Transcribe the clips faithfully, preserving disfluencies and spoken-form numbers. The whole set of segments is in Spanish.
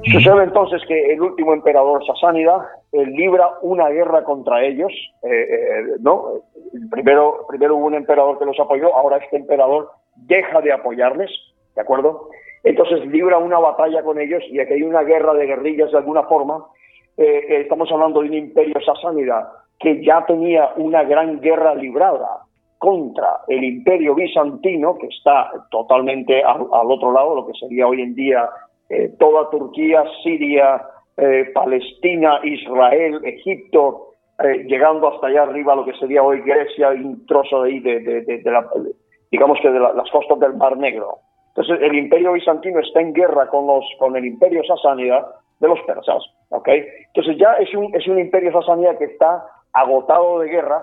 Sucede entonces que el último emperador sasánida eh, libra una guerra contra ellos, eh, eh, ¿no? Primero, primero hubo un emperador que los apoyó, ahora este emperador deja de apoyarles, ¿de acuerdo? Entonces libra una batalla con ellos y aquí hay una guerra de guerrillas de alguna forma. Eh, eh, estamos hablando de un imperio sasánida que ya tenía una gran guerra librada contra el imperio bizantino, que está totalmente al, al otro lado, lo que sería hoy en día eh, toda Turquía, Siria, eh, Palestina, Israel, Egipto, eh, llegando hasta allá arriba lo que sería hoy Grecia y un trozo de ahí de, de, de, de la, digamos que de la, las costas del Mar Negro. Entonces el imperio bizantino está en guerra con los con el imperio sasánida de los persas, ¿ok? Entonces ya es un es un imperio sasánida que está agotado de guerras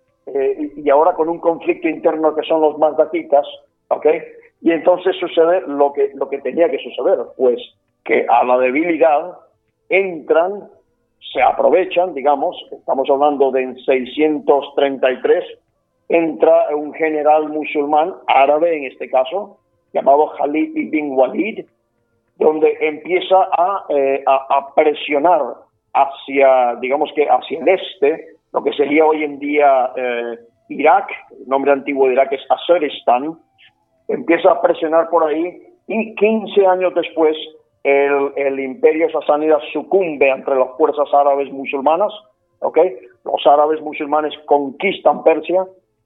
eh, y, y ahora con un conflicto interno que son los mazdaquitas, ¿ok? Y entonces sucede lo que lo que tenía que suceder, pues que a la debilidad entran, se aprovechan, digamos, estamos hablando de en seiscientos treinta y tres, entra un general musulmán, árabe en este caso, llamado Khalid ibn Walid, donde empieza a, eh, a, a presionar hacia, digamos que hacia el este, lo que sería hoy en día eh, Irak, el nombre antiguo de Irak es Azeristán, empieza a presionar por ahí y quince años después el, el imperio sasánida sucumbe ante las fuerzas árabes musulmanas, ¿ok? Los árabes musulmanes conquistan Persia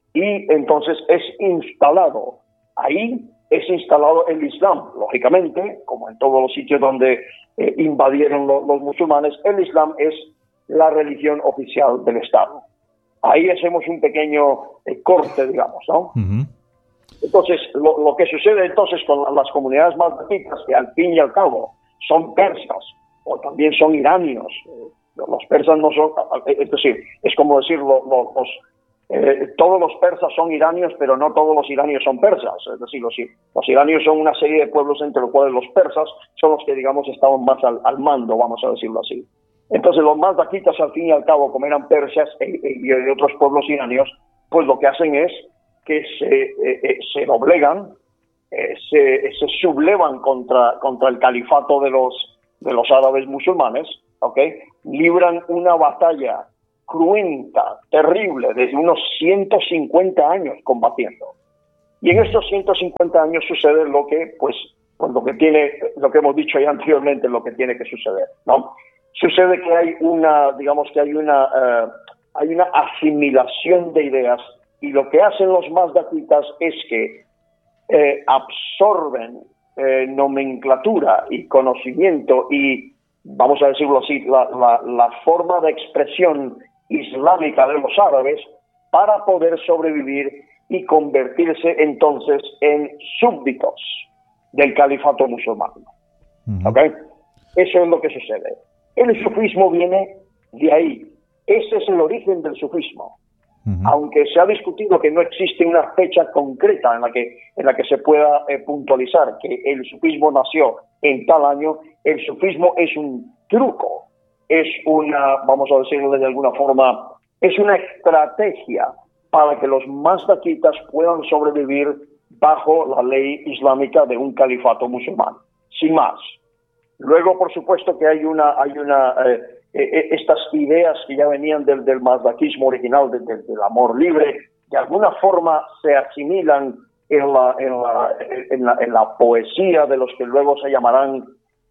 y entonces es instalado ahí, es instalado el Islam, lógicamente, como en todos los sitios donde eh, invadieron lo, los musulmanes, el Islam es la religión oficial del Estado. Ahí hacemos un pequeño eh, corte, digamos, ¿no? Uh-huh. Entonces, lo, lo que sucede entonces con las comunidades mazdaquitas, que al fin y al cabo son persas, o también son iranios, eh, los persas no son, es decir, es como decir, lo, lo, los, eh, todos los persas son iranios, pero no todos los iranios son persas, es decir, los, los iranios son una serie de pueblos entre los cuales los persas son los que, digamos, estaban más al, al mando, vamos a decirlo así. Entonces, los mazdaquitas, al fin y al cabo, como eran persas y, y, y otros pueblos iranios, pues lo que hacen es que se, eh, eh, se doblegan, eh, se, se sublevan contra, contra el califato de los, de los árabes musulmanes, ¿ok? Libran una batalla cruenta, terrible, desde unos ciento cincuenta años combatiendo. Y en estos ciento cincuenta años sucede lo que, pues, pues lo que tiene, lo que hemos dicho ya anteriormente, lo que tiene que suceder, ¿no? Sucede que hay una, digamos que hay una, uh, hay una asimilación de ideas. Y lo que hacen los mazdaquitas es que eh, absorben eh, nomenclatura y conocimiento y, vamos a decirlo así, la, la, la forma de expresión islámica de los árabes para poder sobrevivir y convertirse entonces en súbditos del califato musulmán. Uh-huh. ¿Okay? Eso es lo que sucede. El sufismo viene de ahí. Ese es el origen del sufismo. Uh-huh. Aunque se ha discutido que no existe una fecha concreta en la que en la que se pueda eh, puntualizar que el sufismo nació en tal año, el sufismo es un truco, es una, vamos a decirlo de alguna forma, es una estrategia para que los mazdaquitas puedan sobrevivir bajo la ley islámica de un califato musulmán, sin más. Luego, por supuesto, que hay una, hay una eh, eh, estas ideas que ya venían del, del mazdaquismo original, de, de, del amor libre, de alguna forma se asimilan en la, en la, en la, en la poesía de los que luego se llamarán,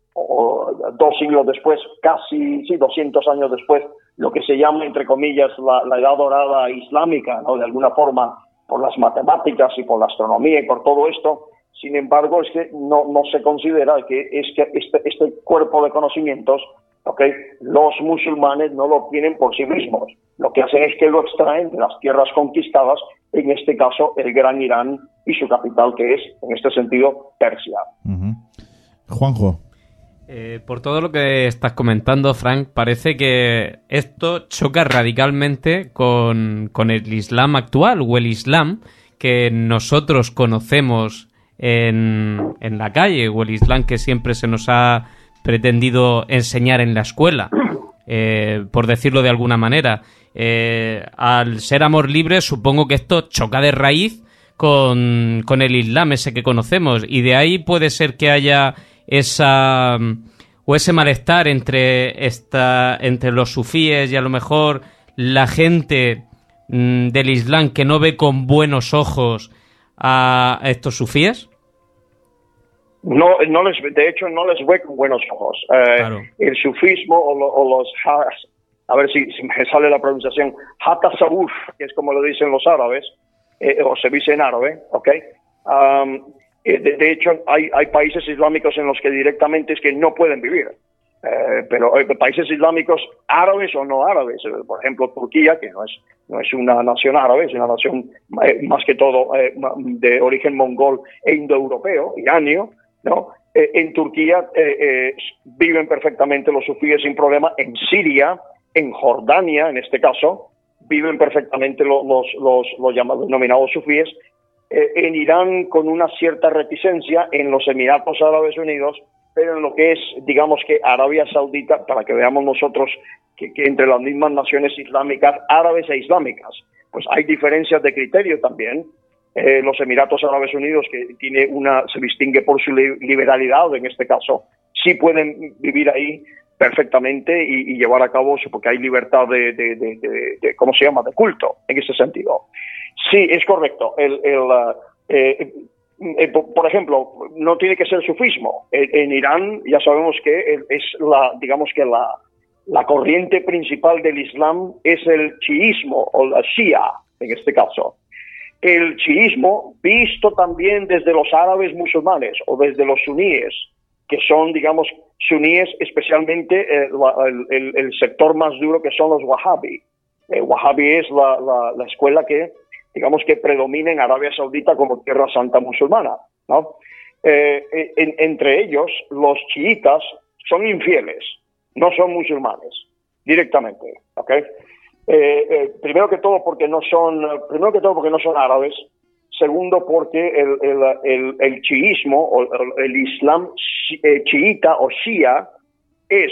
o, dos siglos después, casi, sí, doscientos años después, lo que se llama, entre comillas, la, la edad dorada islámica, ¿no? De alguna forma, por las matemáticas y por la astronomía y por todo esto. Sin embargo, es que no, no se considera que, es que este, este cuerpo de conocimientos, ¿okay? Los musulmanes no lo tienen por sí mismos. Lo que hacen es que lo extraen de las tierras conquistadas, en este caso el Gran Irán y su capital, que es, en este sentido, Persia. Uh-huh. Juanjo. Eh, por todo lo que estás comentando, Frank, parece que esto choca radicalmente con, con el Islam actual, o el Islam que nosotros conocemos en, en la calle, o el Islam que siempre se nos ha pretendido enseñar en la escuela, eh, por decirlo de alguna manera. Eh, al ser amor libre, supongo que esto choca de raíz con, con el Islam ese que conocemos, y de ahí puede ser que haya esa o ese malestar entre, esta, entre los sufíes y a lo mejor la gente mmm, del Islam que no ve con buenos ojos a estos sufíes? No, no les, de hecho, no les ve con buenos ojos. Eh, claro. El sufismo o, lo, o los, a ver si, si me sale la pronunciación, hatasawuf, que es como lo dicen los árabes, eh, o se dice en árabe, ¿ok? Um, de, de hecho, hay, hay países islámicos en los que directamente es que no pueden vivir. Eh, pero eh, países islámicos árabes o no árabes, eh, por ejemplo Turquía, que no es no es una nación árabe, es una nación eh, más que todo eh, de origen mongol e indoeuropeo, iranio, ¿no? Eh, en Turquía eh, eh, viven perfectamente los sufíes sin problema. En Siria, en Jordania, en este caso, viven perfectamente los, los, los, los llamados denominados sufíes. Eh, en Irán con una cierta reticencia, en los Emiratos Árabes Unidos, pero en lo que es, digamos que Arabia Saudita, para que veamos nosotros que, que entre las mismas naciones islámicas, árabes e islámicas, pues hay diferencias de criterio también. Eh, los Emiratos Árabes Unidos, que tiene una, se distingue por su liberalidad en este caso, sí pueden vivir ahí perfectamente y, y llevar a cabo, porque hay libertad de, de, de, de, de, ¿cómo se llama?, de culto, en ese sentido. Sí, es correcto. El, el, uh, eh, eh, por ejemplo, no tiene que ser sufismo. En, en Irán ya sabemos que es la, digamos que la, la corriente principal del Islam es el chiismo o la shia, en este caso. El chiismo, visto también desde los árabes musulmanes o desde los suníes, que son, digamos, suníes especialmente eh, el, el, el sector más duro que son los wahhabi. El wahhabi es la, la, la escuela que, digamos, que predomina en Arabia Saudita como tierra santa musulmana, ¿no? Eh, en, entre ellos, los chiitas son infieles, no son musulmanes, directamente, ¿ok? Eh, eh, primero que todo porque no son, primero que todo porque no son árabes. Segundo porque el, el, el, el chiismo o el, el islam chiita o shia es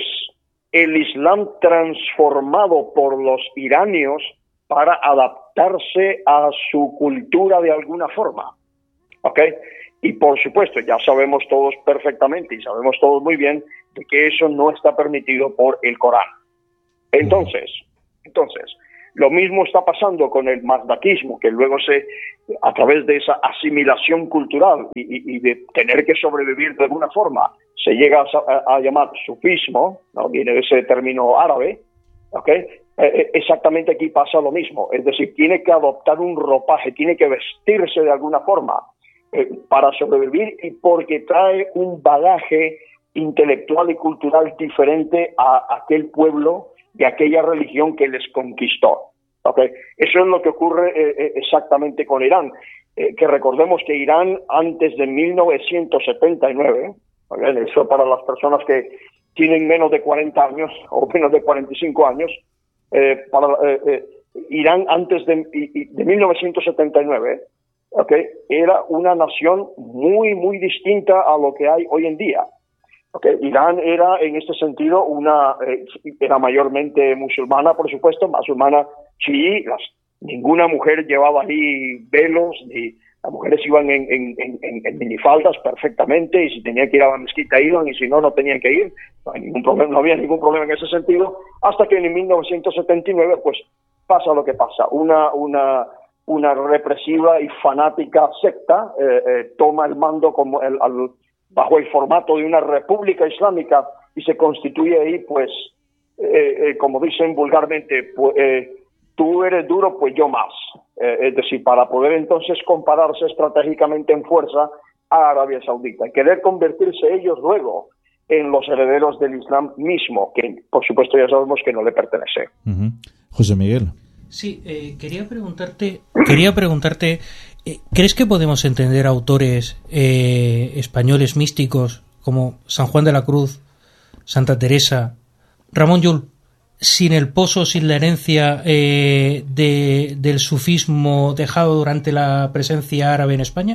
el islam transformado por los iranios para adaptarse a su cultura de alguna forma, ¿ok? Y por supuesto, ya sabemos todos perfectamente y sabemos todos muy bien de que eso no está permitido por el Corán. Entonces, entonces, lo mismo está pasando con el mazdaquismo, que luego se, a través de esa asimilación cultural y, y, y de tener que sobrevivir de alguna forma, se llega a, a llamar sufismo, ¿no? Viene de ese término árabe, ¿ok? Eh, exactamente aquí pasa lo mismo, es decir, tiene que adoptar un ropaje, tiene que vestirse de alguna forma eh, para sobrevivir y porque trae un bagaje intelectual y cultural diferente a aquel pueblo de aquella religión que les conquistó. ¿Okay? Eso es lo que ocurre eh, exactamente con Irán, eh, que recordemos que Irán antes de mil novecientos setenta y nueve, ¿okay? Eso para las personas que tienen menos de cuarenta años o menos de cuarenta y cinco años, eh, para eh, eh, Irán antes de, de mil novecientos setenta y nueve, ¿okay? Era una nación muy, muy distinta a lo que hay hoy en día. Okay. Irán era en este sentido una eh, era mayormente musulmana, por supuesto, musulmana chií. Las, ninguna mujer llevaba ahí velos, ni las mujeres iban en, en, en, en minifaldas perfectamente y si tenían que ir a la mezquita iban y si no, no tenían que ir. No hay ningún problema, no había ningún problema en ese sentido hasta que en mil novecientos setenta y nueve pues pasa lo que pasa. Una una una represiva y fanática secta eh, eh, toma el mando como el al, bajo el formato de una república islámica y se constituye ahí, pues, eh, eh, como dicen vulgarmente, pues, eh, tú eres duro, pues yo más. Eh, es decir, para poder entonces compararse estratégicamente en fuerza a Arabia Saudita y querer convertirse ellos luego en los herederos del Islam mismo, que por supuesto ya sabemos que no le pertenece. Uh-huh. José Miguel. Sí, eh, quería preguntarte, quería preguntarte, ¿crees que podemos entender autores eh, españoles místicos como San Juan de la Cruz, Santa Teresa, Ramón Llull, sin el pozo, sin la herencia eh, de, del sufismo dejado durante la presencia árabe en España?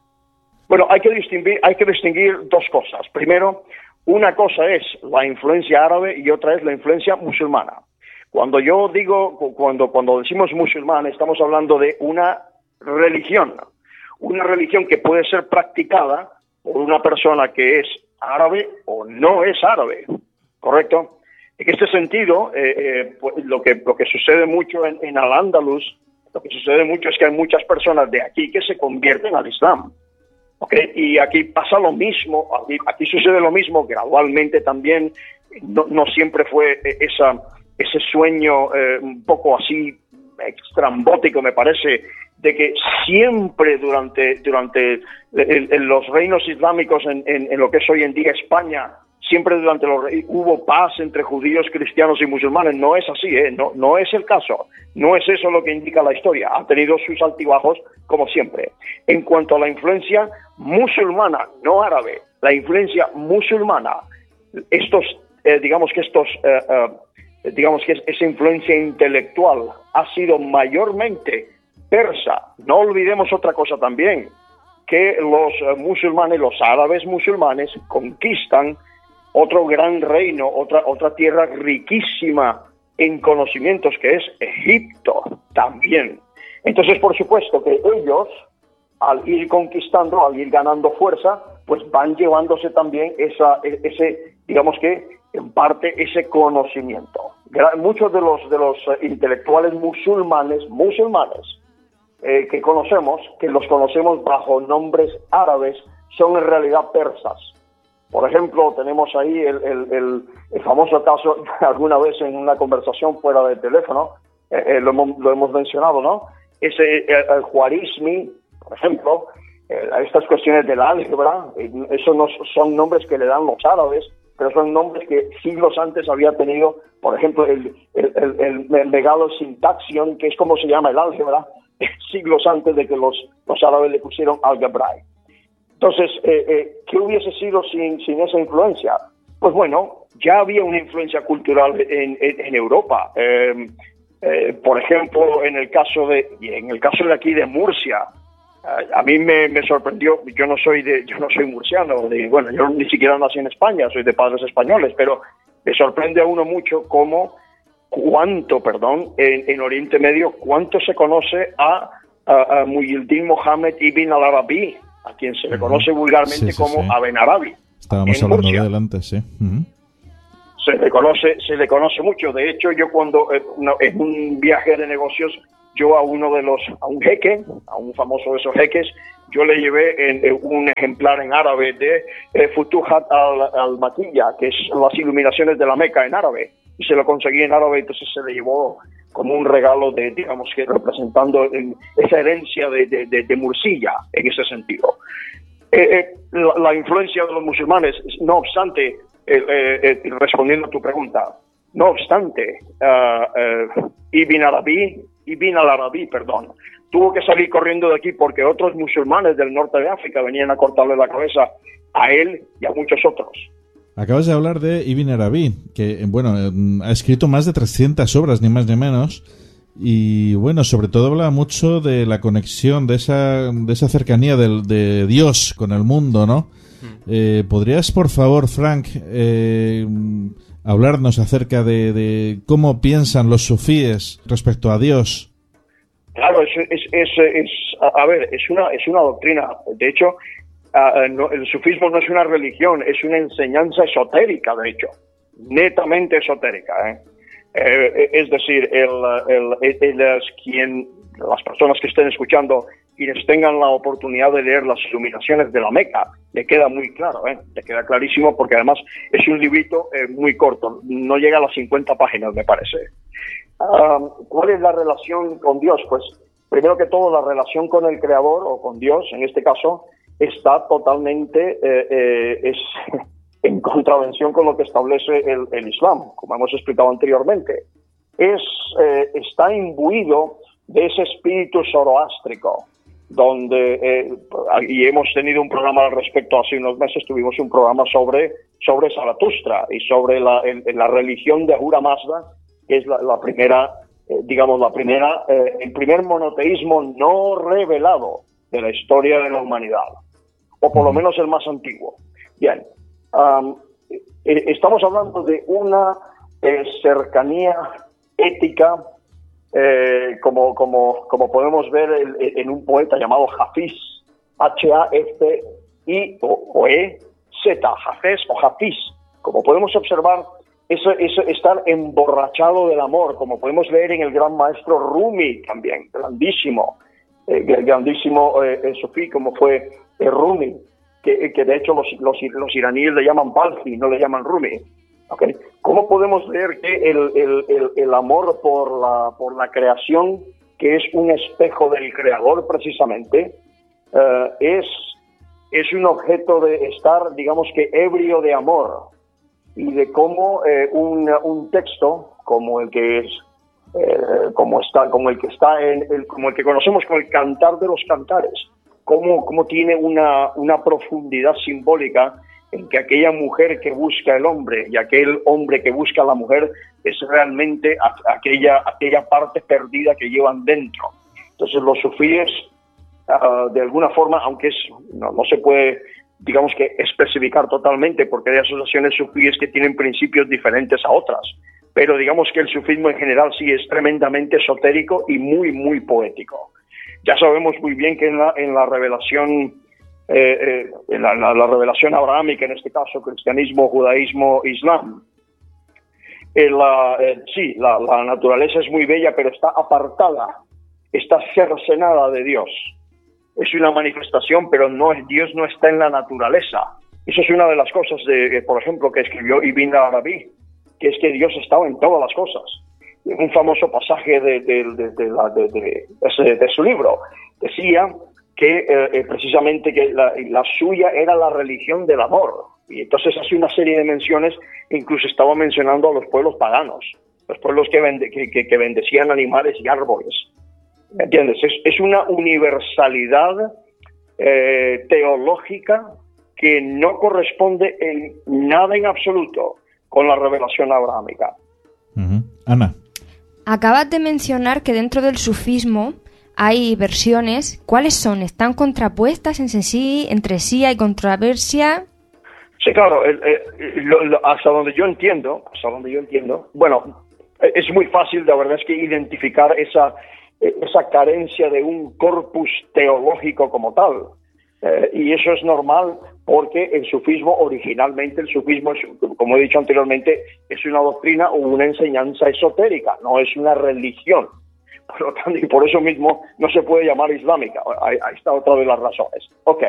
Bueno, hay que distinguir, hay que distinguir dos cosas. Primero, una cosa es la influencia árabe y otra es la influencia musulmana. Cuando yo digo, cuando, cuando decimos musulmán, estamos hablando de una religión, una religión que puede ser practicada por una persona que es árabe o no es árabe, ¿correcto? En este sentido, eh, eh, pues lo que lo que sucede mucho en, en Al-Ándalus, lo que sucede mucho es que hay muchas personas de aquí que se convierten al Islam, ¿okay? Y aquí pasa lo mismo, aquí, aquí sucede lo mismo gradualmente también. No, no siempre fue esa ese sueño eh, un poco así extrambótico, me parece, de que siempre durante durante el, el, los reinos islámicos en, en, en lo que es hoy en día España, siempre durante los hubo paz entre judíos, cristianos y musulmanes. No es así, ¿eh? No, no es el caso. No es eso lo que indica la historia. Ha tenido sus altibajos, como siempre. En cuanto a la influencia musulmana, no árabe, la influencia musulmana, estos, eh, digamos que estos, eh, eh, digamos que esa influencia intelectual ha sido mayormente persa. No olvidemos otra cosa también, que los eh, musulmanes, los árabes musulmanes, conquistan otro gran reino, otra, otra tierra riquísima en conocimientos, que es Egipto también. Entonces, por supuesto que ellos, al ir conquistando, al ir ganando fuerza, pues van llevándose también esa, ese, digamos que, en parte, ese conocimiento. Muchos de los, de los intelectuales musulmanes, musulmanes, eh, que conocemos, que los conocemos bajo nombres árabes, son en realidad persas. Por ejemplo, tenemos ahí el, el, el, el famoso caso, alguna vez en una conversación fuera del teléfono, eh, eh, lo, hemos, lo hemos mencionado, ¿no? Ese, el, el Juarismi, por ejemplo, eh, estas cuestiones del álgebra, eh, esos no son nombres que le dan los árabes, pero son nombres que siglos antes había tenido, por ejemplo, el, el, el, el, el megalosintaxion, que es como se llama el álgebra, siglos antes de que los, los árabes le pusieron algebrae. Entonces, eh, eh, ¿qué hubiese sido sin, sin esa influencia? Pues bueno, ya había una influencia cultural en, en, en Europa. Eh, eh, por ejemplo, en el caso de, en el caso de aquí de Murcia, eh, a mí me, me sorprendió. Yo no soy de, yo no soy murciano. De, bueno, yo ni siquiera nací en España, soy de padres españoles, pero me sorprende a uno mucho cómo, cuánto, perdón, en, en Oriente Medio, cuánto se conoce a, a, a Muhyiddin Mohammed ibn al-Arabi, a quien se le conoce vulgarmente sí, sí, como sí. Aben Arabi. Estábamos hablando Murcia. de él antes, sí. Uh-huh. Se le conoce, se le conoce mucho. De hecho, yo cuando eh, no, en un viaje de negocios, yo a uno de los, a un jeque, a un famoso de esos jeques, yo le llevé en, en un ejemplar en árabe de eh, Futuhat al-Makiyya, que es las iluminaciones de la Meca en árabe, y se lo conseguí en árabe, entonces se le llevó como un regalo de, digamos que representando en esa herencia de, de, de, de Mursilla, en ese sentido. Eh, eh, la, la influencia de los musulmanes, no obstante, eh, eh, eh, respondiendo a tu pregunta, no obstante, uh, uh, Ibn Arabi, Ibn al-Arabi, perdón, tuvo que salir corriendo de aquí porque otros musulmanes del norte de África venían a cortarle la cabeza a él y a muchos otros. Acabas de hablar de Ibn Arabi, que bueno, ha escrito más de trescientas obras, ni más ni menos, y bueno, sobre todo habla mucho de la conexión, de esa, de esa cercanía del, de Dios con el mundo, ¿no? Mm. Eh, ¿Podrías, por favor, Frank, eh, hablarnos acerca de, de cómo piensan los sufíes respecto a Dios? Claro, es, es, es, es a ver, es una, es una doctrina, de hecho. Uh, no, el sufismo no es una religión, es una enseñanza esotérica, de hecho, netamente esotérica. ¿eh? Eh, es decir, el, el, el, el, el, quien, las personas que estén escuchando, quienes tengan la oportunidad de leer las iluminaciones de la Meca, le queda muy claro, ¿eh? le queda clarísimo, porque además es un librito eh, muy corto, no llega a las cincuenta páginas, me parece. Uh, ¿Cuál es la relación con Dios? Pues, primero que todo, la relación con el Creador, o con Dios, en este caso, está totalmente eh, eh, es en contravención con lo que establece el, el Islam, como hemos explicado anteriormente. Es, eh, está imbuido de ese espíritu zoroástrico, donde, eh, y hemos tenido un programa al respecto hace unos meses, tuvimos un programa sobre, sobre Zaratustra y sobre la, el, la religión de Ahura Mazda, que es la, la primera, eh, digamos, la primera, eh, el primer monoteísmo no revelado de la historia de la humanidad, o por lo menos el más antiguo. Bien, um, eh, estamos hablando de una eh, cercanía ética, eh, como, como, como podemos ver en, en un poeta llamado Hafiz, H A F I o, o E Z, Hafez o Hafiz. Como podemos observar, eso es estar emborrachado del amor, como podemos leer en el gran maestro Rumi también, grandísimo, eh, grandísimo eh, eh, sufí, como fue eh, Rumi, que, que de hecho los, los, los iraníes le llaman Balfi, no le llaman Rumi. ¿Okay? ¿Cómo podemos leer que el, el, el, el amor por la, por la creación, que es un espejo del creador precisamente, uh, es, es un objeto de estar, digamos que, ebrio de amor, y de cómo eh, un, un texto como el que es eh, como está como el que está en el, como el que conocemos como el Cantar de los Cantares, cómo, cómo tiene una, una profundidad simbólica en que aquella mujer que busca el hombre y aquel hombre que busca a la mujer es realmente a, aquella, aquella parte perdida que llevan dentro. Entonces los sufíes, uh, de alguna forma, aunque es, no, no se puede, digamos que, especificar totalmente, porque hay asociaciones sufíes que tienen principios diferentes a otras, pero digamos que el sufismo en general sí es tremendamente esotérico y muy, muy poético. Ya sabemos muy bien que en la, en la revelación Eh, eh, en la, la, la revelación abrahámica, en este caso cristianismo, judaísmo, islam, eh, la, eh, sí, la, la naturaleza es muy bella, pero está apartada, está cercenada de Dios. Es una manifestación, pero no es, Dios no está en la naturaleza. Eso es una de las cosas, de, por ejemplo, que escribió Ibn Arabi, que es que Dios estaba en todas las cosas. Un famoso pasaje de, de, de, de, la, de, de, de, de su libro decía que eh, precisamente que la, la suya era la religión del amor. Y entonces hace una serie de menciones, incluso estaba mencionando a los pueblos paganos, los pueblos que, bende, que, que, que bendecían animales y árboles. ¿Me entiendes? Es, es una universalidad eh, teológica que no corresponde en nada en absoluto con la revelación abrahámica. Uh-huh. Ana. Acabas de mencionar que dentro del sufismo hay versiones. ¿Cuáles son? ¿Están contrapuestas en sí, entre sí? ¿Hay controversia? Sí, claro. El, el, lo, lo, hasta donde yo entiendo, hasta donde yo entiendo, bueno, es muy fácil, la verdad es que identificar esa, esa carencia de un corpus teológico como tal. Eh, y eso es normal porque el sufismo, originalmente el sufismo, es, como he dicho anteriormente, es una doctrina o una enseñanza esotérica, no es una religión. Por lo tanto, y por eso mismo no se puede llamar islámica. Ahí, ahí está otra de las razones. Ok.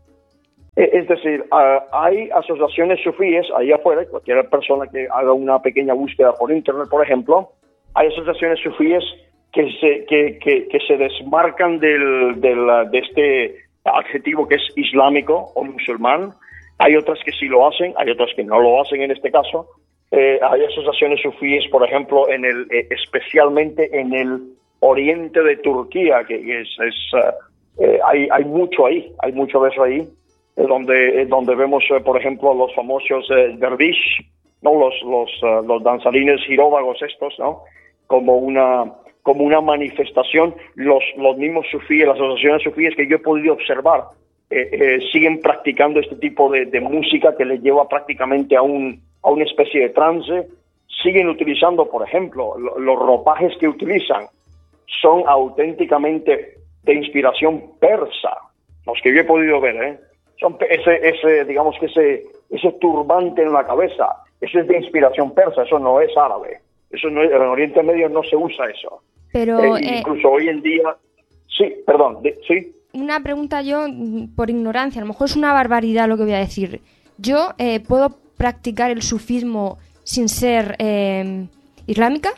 Es decir, uh, hay asociaciones sufíes ahí afuera, cualquier persona que haga una pequeña búsqueda por internet, por ejemplo, hay asociaciones sufíes que se, que, que, que se desmarcan del, del, de este adjetivo que es islámico o musulmán. Hay otras que sí lo hacen, hay otras que no lo hacen en este caso. Eh, hay asociaciones sufíes, por ejemplo, en el, eh, especialmente en el oriente de Turquía, que es, es uh, eh, hay, hay mucho ahí, hay mucho de eso ahí, eh, donde, eh, donde vemos, eh, por ejemplo, los famosos eh, dervish, ¿no? los, los, uh, los danzarines giróvagos estos, ¿no? Como una, como una manifestación, los, los mismos sufíes, las asociaciones sufíes que yo he podido observar, eh, eh, siguen practicando este tipo de, de música que les lleva prácticamente a, un, a una especie de trance. Siguen utilizando, por ejemplo, lo, los ropajes que utilizan son auténticamente de inspiración persa, los que yo he podido ver, ¿eh? Son ese, ese, digamos que ese, ese turbante en la cabeza, eso es de inspiración persa, eso no es árabe, eso no es, en Oriente Medio no se usa eso. Pero eh, eh, incluso hoy en día, sí, perdón, de, sí. Una pregunta yo por ignorancia, a lo mejor es una barbaridad lo que voy a decir. Yo eh, puedo practicar el sufismo sin ser eh, islámica.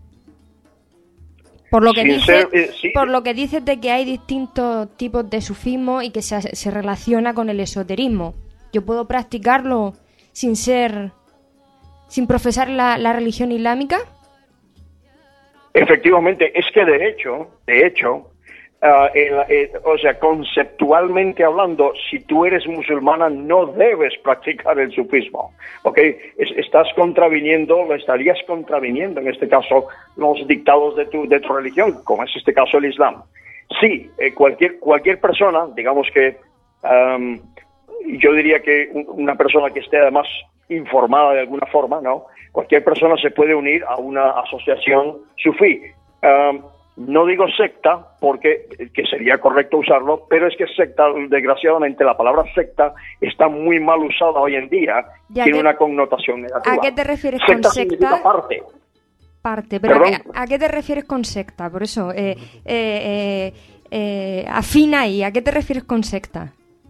Por lo que dices, eh, sí. por lo que dices de que hay distintos tipos de sufismo y que se, se relaciona con el esoterismo. Yo puedo practicarlo sin ser, sin profesar la, la religión islámica. Efectivamente, es que de hecho, de hecho, uh, el, el, o sea, conceptualmente hablando, si tú eres musulmana no debes practicar el sufismo, ¿ok? Es, estás contraviniendo, lo estarías contraviniendo, en este caso, los dictados de tu, de tu religión, como es este caso el Islam. Sí, eh, cualquier, cualquier persona, digamos que, um, yo diría que una persona que esté además informada de alguna forma, ¿no? Cualquier persona se puede unir a una asociación sufí. Um, No digo secta porque que sería correcto usarlo, pero es que secta, desgraciadamente la palabra secta está muy mal usada hoy en día, tiene que, una connotación negativa. ¿A qué te refieres secta con secta? Significa parte. Parte, pero ¿a qué, ¿a qué te refieres con secta? Por eso, eh, eh, eh, eh, afina ahí, ¿a qué te refieres con secta?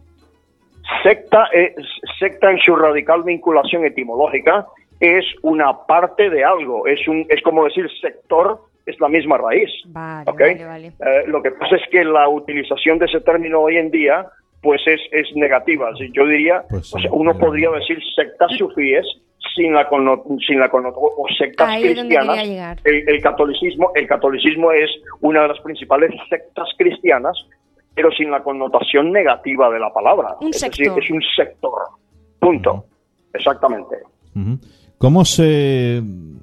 Secta, es, secta en su radical vinculación etimológica es una parte de algo, es un es como decir sector, es la misma raíz. Vale, ¿okay? vale, vale. Eh, lo que pasa es que la utilización de ese término hoy en día pues es, es negativa. Yo diría, pues sí, o sea, uno pero... podría decir sectas sufíes sin la conno, sin la conno, o sectas Ahí cristianas. El, el catolicismo, el catolicismo es una de las principales sectas cristianas, pero sin la connotación negativa de la palabra. Un es sector. decir, es un sector. Punto. Uh-huh. Exactamente. Uh-huh. ¿Cómo se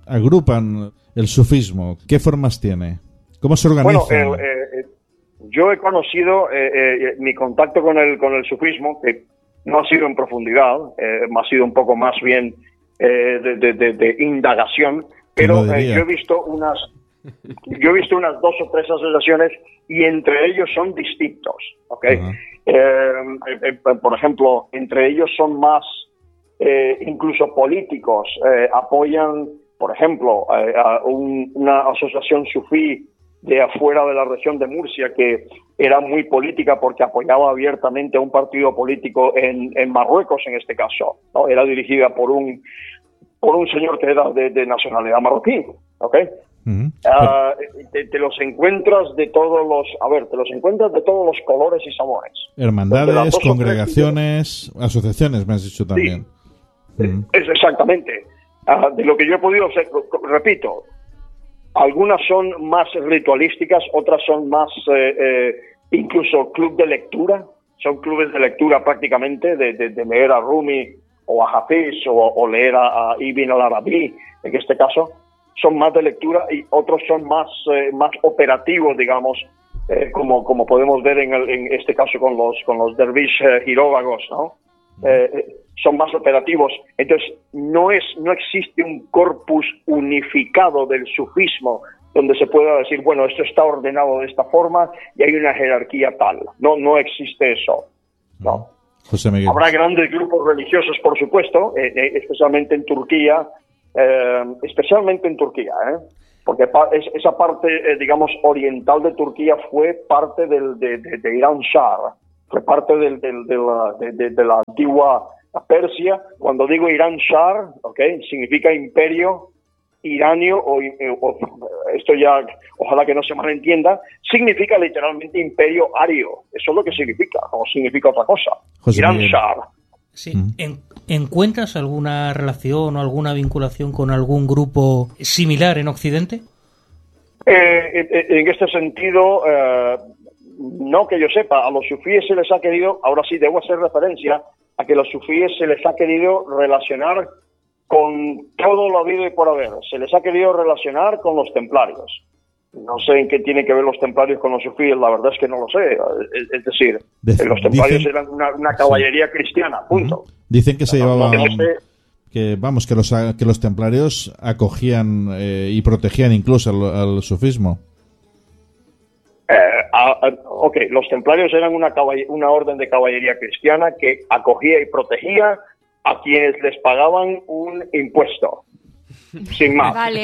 agrupan el sufismo? ¿Qué formas tiene? ¿Cómo se organizan? Bueno, eh, eh, yo he conocido eh, eh, mi contacto con el con el sufismo, que no ha sido en profundidad, eh, ha sido un poco más bien eh, de, de, de, de indagación, pero eh, yo he visto unas yo he visto unas dos o tres asociaciones y entre ellos son distintos, ¿ok? Uh-huh. eh, eh, por ejemplo, entre ellos son más eh, incluso políticos, eh, apoyan, por ejemplo, eh, a un, una asociación sufí de afuera de la región de Murcia que era muy política porque apoyaba abiertamente a un partido político en, en Marruecos, en este caso, ¿no? Era dirigida por un por un señor que era de, de nacionalidad marroquí, ¿ok? Uh-huh. Uh, te, te los encuentras de todos los, a ver, te los encuentras de todos los colores y sabores. Hermandades, congregaciones, tres... asociaciones, me has dicho también. Sí, uh-huh. es exactamente. Uh, de lo que yo he podido hacer, repito, algunas son más ritualísticas, otras son más, eh, eh, incluso club de lectura, son clubes de lectura prácticamente, de, de, de leer a Rumi o a Hafiz o, o leer a, a Ibn al-Arabi, en este caso, son más de lectura y otros son más, eh, más operativos, digamos, eh, como, como podemos ver en, el, en este caso con los, con los dervish eh, giróvagos, ¿no? Eh, son más operativos. Entonces, no es no existe un corpus unificado del sufismo donde se pueda decir, bueno, esto está ordenado de esta forma y hay una jerarquía tal. No, no existe eso. No. José Miguel. Habrá grandes grupos religiosos, por supuesto, eh, eh, especialmente en Turquía, eh, especialmente en Turquía, ¿eh? porque pa- es, esa parte, eh, digamos, oriental de Turquía fue parte del, de, de, de Irán Shah, fue parte del, del, de, la, de, de, de la antigua Persia. Cuando digo Irán Shah, ¿okay? Significa imperio iranio, o, o esto ya, ojalá que no se malentienda, significa literalmente imperio ario. Eso es lo que significa, no significa otra cosa. José Irán Miguel. Shah. Sí. ¿En, ¿Encuentras alguna relación o alguna vinculación con algún grupo similar en Occidente? Eh, en, en este sentido, eh, no que yo sepa. A los sufíes se les ha querido, ahora sí debo hacer referencia a que a los sufíes se les ha querido relacionar con todo lo habido y por haber. Se les ha querido relacionar con los templarios. No sé en qué tienen que ver los templarios con los sufíes, la verdad es que no lo sé. Es, es decir, Dicen, los templarios dicen, eran una, una caballería sí. cristiana, punto. Uh-huh. Dicen que se no, llevaban... no, no sé. Que, vamos, que los, que los templarios acogían eh, y protegían incluso al, al sufismo. Eh, a, a, ok, los templarios eran una, una orden de caballería cristiana que acogía y protegía a quienes les pagaban un impuesto. Sin más. Vale.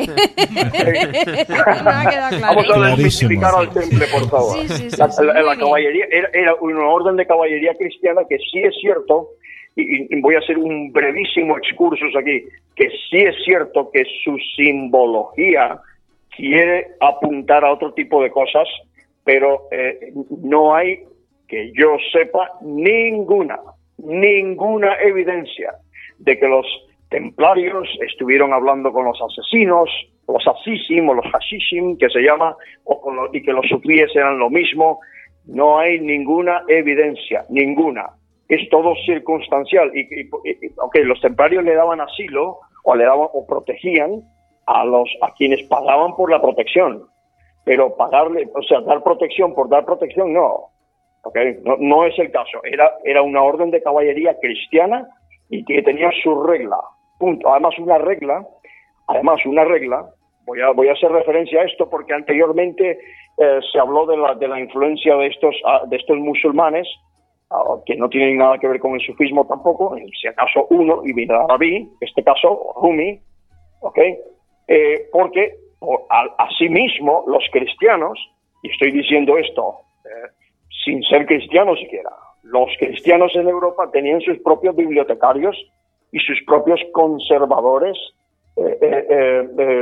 claro. Vamos a desmitificar al temple, por favor. Sí, sí, sí, la, sí, la, la caballería era, era una orden de caballería cristiana que sí es cierto, y, y voy a hacer un brevísimo excursus aquí, que sí es cierto que su simbología quiere apuntar a otro tipo de cosas, pero eh, no hay, que yo sepa, ninguna, ninguna evidencia de que los templarios estuvieron hablando con los asesinos, los asísim o los hashishim, que se llama, o con los, y que los sufíes eran lo mismo. No hay ninguna evidencia, ninguna. Es todo circunstancial. Y, y, y okay, los templarios le daban asilo o le daban o protegían a los a quienes pagaban por la protección, pero pagarle, o sea, dar protección por dar protección, no. Okay, no, no es el caso. Era era una orden de caballería cristiana y que tenía su regla. Punto. Además una regla, además una regla, voy a voy a hacer referencia a esto porque anteriormente eh, se habló de la, de la influencia de estos, de estos musulmanes, uh, que no tienen nada que ver con el sufismo tampoco, si acaso uno, Ibn Arabi, en este caso Rumi, ¿ok? Eh, porque por, a, asimismo los cristianos, y estoy diciendo esto eh, sin ser cristiano siquiera, los cristianos en Europa tenían sus propios bibliotecarios y sus propios conservadores eh, eh, eh,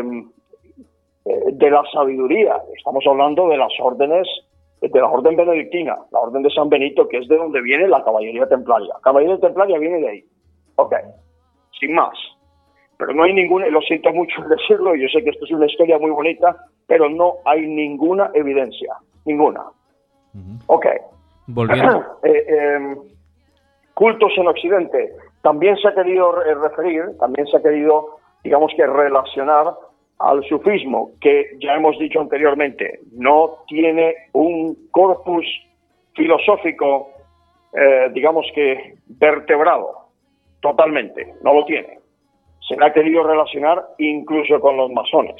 eh, de la sabiduría. Estamos hablando de las órdenes, de la orden benedictina, la orden de San Benito, que es de donde viene la caballería templaria. La caballería templaria viene de ahí. Ok, sin más. Pero no hay ninguna, lo siento mucho decirlo, yo sé que esto es una historia muy bonita, pero no hay ninguna evidencia, ninguna. Uh-huh. Ok. Volviendo. eh, eh, cultos en Occidente. También se ha querido referir, también se ha querido, digamos que relacionar al sufismo, que ya hemos dicho anteriormente, no tiene un corpus filosófico, eh, digamos que vertebrado, totalmente, no lo tiene. Se le ha querido relacionar incluso con los masones.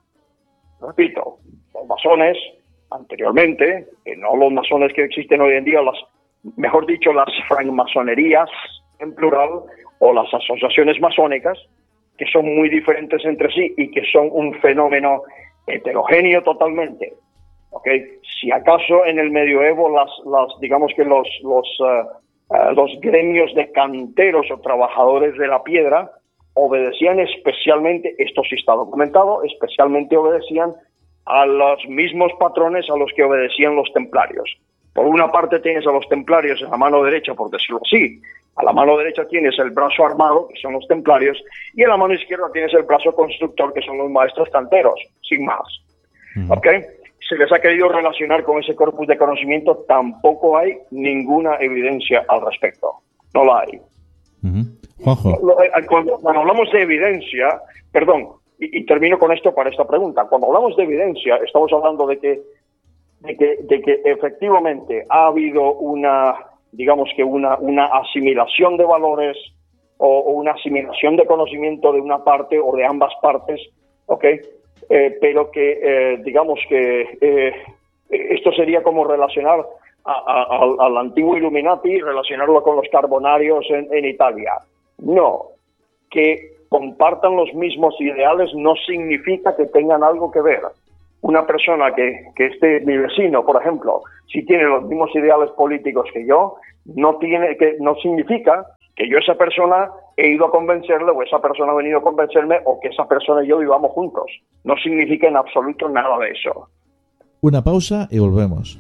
Repito, los masones, anteriormente, que no los masones que existen hoy en día, las, mejor dicho, las francmasonerías, en plural, o las asociaciones masónicas, que son muy diferentes entre sí y que son un fenómeno heterogéneo totalmente. ¿Okay? Si acaso en el medioevo las, las digamos que los, los, uh, uh, los gremios de canteros o trabajadores de la piedra obedecían especialmente, esto sí está documentado, especialmente obedecían a los mismos patrones a los que obedecían los templarios. Por una parte tienes a los templarios en la mano derecha, por decirlo así. A la mano derecha tienes el brazo armado, que son los templarios, y en la mano izquierda tienes el brazo constructor, que son los maestros canteros, sin más. Uh-huh. ¿Ok? Se les ha querido relacionar con ese corpus de conocimiento, tampoco hay ninguna evidencia al respecto. No la hay. Uh-huh. Juanjo. Cuando, cuando hablamos de evidencia, perdón, y, y termino con esto para esta pregunta, cuando hablamos de evidencia, estamos hablando de que de que, de que efectivamente ha habido una, digamos que una, una asimilación de valores o, o una asimilación de conocimiento de una parte o de ambas partes, ¿ok? Eh, pero que, eh, digamos que eh, esto sería como relacionar a, a, a, al antiguo Illuminati, relacionarlo con los carbonarios en, en Italia. No, que compartan los mismos ideales no significa que tengan algo que ver. Una persona que, que esté, mi vecino, por ejemplo, si tiene los mismos ideales políticos que yo, no tiene que no significa que yo esa persona he ido a convencerle o esa persona ha venido a convencerme o que esa persona y yo vivamos juntos. No significa en absoluto nada de eso. Una pausa y volvemos.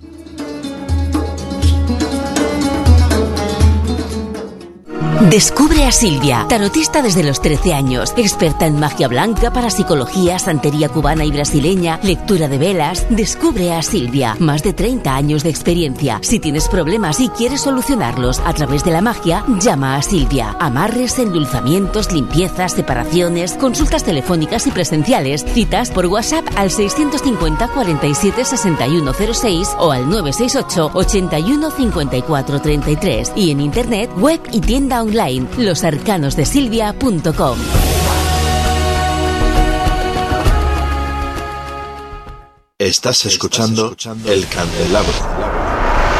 Descubre a Silvia, tarotista desde los trece años, experta en magia blanca, parapsicología, santería cubana y brasileña, lectura de velas. Descubre a Silvia, más de treinta años de experiencia. Si tienes problemas y quieres solucionarlos a través de la magia, llama a Silvia. Amarres, endulzamientos, limpiezas, separaciones, consultas telefónicas y presenciales, citas por WhatsApp al seiscientos cincuenta, cuarenta y siete, sesenta y uno cero seis o al nueve seis ocho, ochenta y uno, cincuenta y cuatro treinta y tres y en internet, web y tienda online. Online, los arcanos de silvia punto com. Estás escuchando El Candelabro.